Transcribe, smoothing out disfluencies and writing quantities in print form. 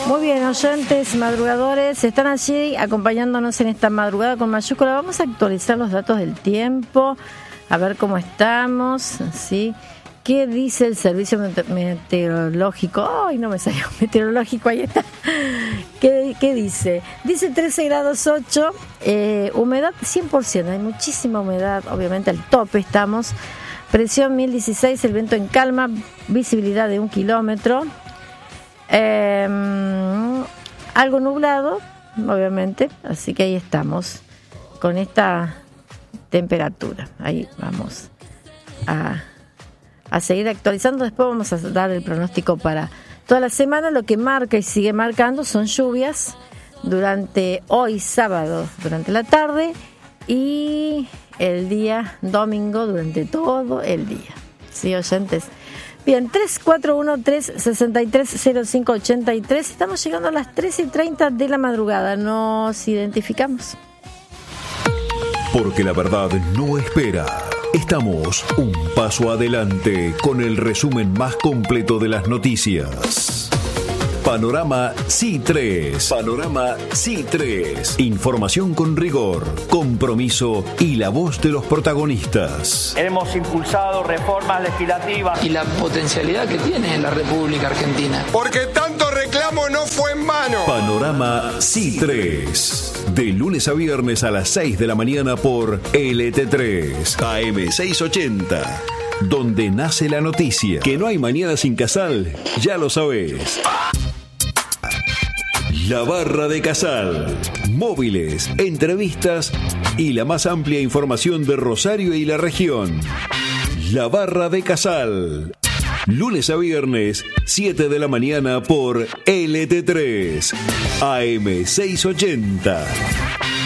Muy bien, oyentes, madrugadores, están allí acompañándonos en esta madrugada con mayúscula. Vamos a actualizar los datos del tiempo, a ver cómo estamos, ¿sí? ¿Qué dice el servicio meteorológico? ¡Ay, no me salió meteorológico! Ahí está. ¿Qué dice? Dice 13 grados 8, humedad 100%, hay muchísima humedad, obviamente al tope estamos. Presión 1016, el viento en calma, visibilidad de 1 kilómetro. Algo nublado, obviamente, así que ahí estamos, con esta temperatura. Ahí vamos a seguir actualizando. Después vamos a dar el pronóstico para toda la semana. Lo que marca y sigue marcando son lluvias durante hoy sábado, durante la tarde, y el día domingo durante todo el día. ¿Sí, oyentes? Bien, 3413-630583. Estamos llegando a las 13:30 de la madrugada. Nos identificamos. Porque la verdad no espera. Estamos un paso adelante con el resumen más completo de las noticias. Panorama C3. Panorama C3. Información con rigor, compromiso y la voz de los protagonistas. Hemos impulsado reformas legislativas. Y la potencialidad que tiene la República Argentina. Porque tanto reclamo no fue en vano. Panorama C3. De lunes a viernes a las 6 de la mañana por LT3 AM 680. Donde nace la noticia. Que no hay mañana sin Casal, ya lo sabés. La Barra de Casal. Móviles, entrevistas y la más amplia información de Rosario y la región. La Barra de Casal. Lunes a viernes, 7 de la mañana por LT3 AM 680.